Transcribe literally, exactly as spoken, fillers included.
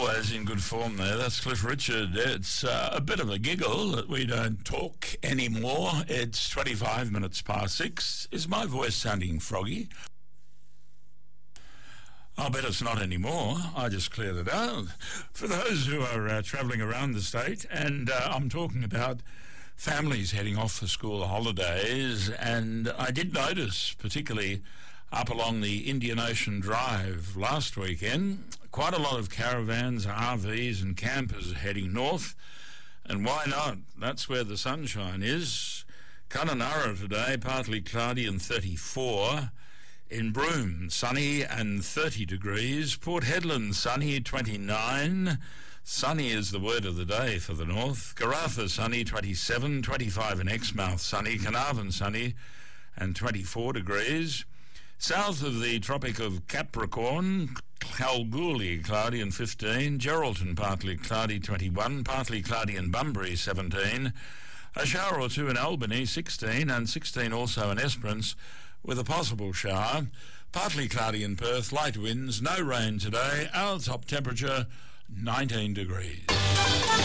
always in good form there. That's Cliff Richard. It's uh, a bit of a giggle that we don't talk anymore. It's twenty-five minutes past six. Is my voice sounding froggy? I'll bet it's not anymore. I just cleared it out. For those who are uh, travelling around the state, and uh, I'm talking about families heading off for school holidays, and I did notice, particularly up along the Indian Ocean Drive last weekend, quite a lot of caravans, R Vs and campers heading north. And why not? That's where the sunshine is. Kununurra today, partly cloudy and thirty-four. In Broome, sunny and thirty degrees. Port Hedland, sunny, twenty-nine. Sunny is the word of the day for the north. Karratha, sunny, twenty-seven. twenty-five in Exmouth, sunny. Carnarvon, sunny, and twenty-four degrees. South of the Tropic of Capricorn, Kalgoorlie, cloudy and fifteen. Geraldton, partly cloudy, twenty-one. Partly cloudy in Bunbury, seventeen. A shower or two in Albany, sixteen. And sixteen also in Esperance, with a possible shower. Partly cloudy in Perth, light winds, no rain today. Our top temperature, nineteen degrees.